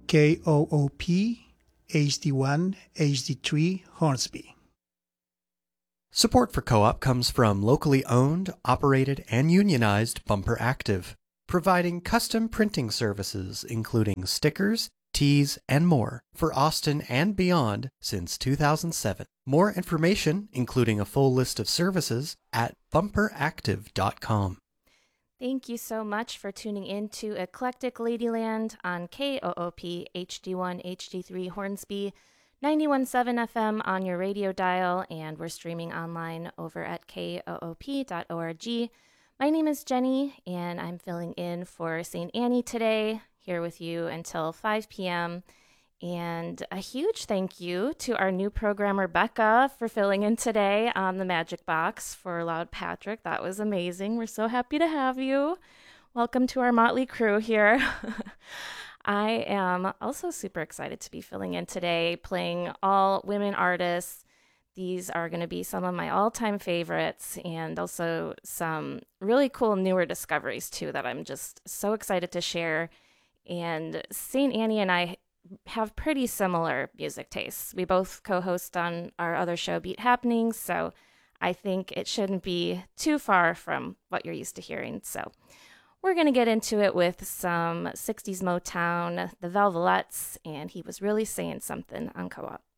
KOOP HD1 HD3 Hornsby. Support for Co-op comes from locally owned, operated, and unionized Bumper Active, providing custom printing services including stickers, tees, and more for Austin and beyond since 2007. More information, including a full list of services, at bumperactive.com. Thank you so much for tuning in to Eclectic Ladyland on KOOP HD1 HD3 Hornsby, 91.7 FM on your radio dial, and we're streaming online over at koop.org. My name is Jenny, and I'm filling in for St. Annie today, here with you until 5 p.m., and a huge thank you to our new programmer, Becca, for filling in today on the Magic Box for Loud Patrick. That was amazing. We're so happy to have you. Welcome to our motley crew here. I am also super excited to be filling in today, playing all women artists. These are going to be some of my all-time favorites and also some really cool newer discoveries, too, that I'm just so excited to share. And St. Annie and I have pretty similar music tastes. We both co-host on our other show, Beat Happenings, so I think it shouldn't be too far from what you're used to hearing. So we're going to get into it with some 60s Motown, the Velvelettes, and He Was Really Saying Something on Co-op.